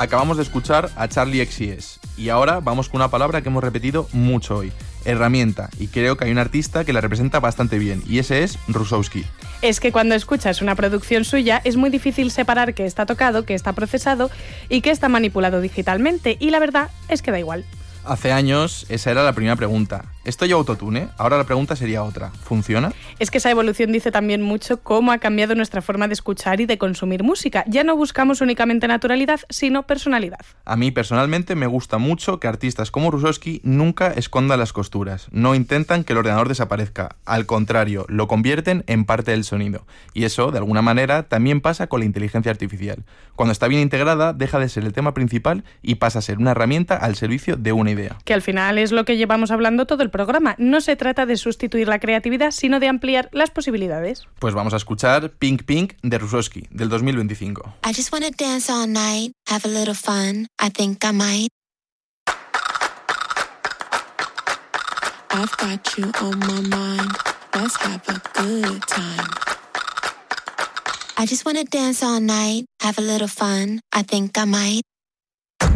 Acabamos de escuchar a Charli XCX y ahora vamos con una palabra que hemos repetido mucho hoy, herramienta, y creo que hay un artista que la representa bastante bien y ese es Rusowski. Es que cuando escuchas una producción suya es muy difícil separar qué está tocado, qué está procesado y qué está manipulado digitalmente, y la verdad es que da igual. Hace años esa era la primera pregunta. ¿Esto lleva autotune? Ahora la pregunta sería otra. ¿Funciona? Es que esa evolución dice también mucho cómo ha cambiado nuestra forma de escuchar y de consumir música. Ya no buscamos únicamente naturalidad, sino personalidad. A mí personalmente me gusta mucho que artistas como Rusowski nunca escondan las costuras. No intentan que el ordenador desaparezca. Al contrario, lo convierten en parte del sonido. Y eso, de alguna manera, también pasa con la inteligencia artificial. Cuando está bien integrada, deja de ser el tema principal y pasa a ser una herramienta al servicio de una idea. Que al final es lo que llevamos hablando todo el programa. No se trata de sustituir la creatividad, sino de ampliar las posibilidades. Pues vamos a escuchar Pink Pink de Rusowski, del 2025. I just wanna dance all night, have a little fun, I think I might. I've got you on my mind, let's have a good time. I just wanna dance all night, have a little fun, I think I might.